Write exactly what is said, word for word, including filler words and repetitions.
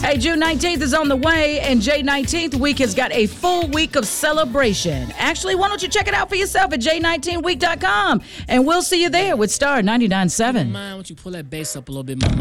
Hey, June nineteenth is on the way, and J nineteenth week has got a full week of celebration. Actually, why don't you check it out for yourself at j nineteen week dot com, and we'll see you there with Star ninety-nine point seven. Mind, why don't you pull that bass up a little bit more?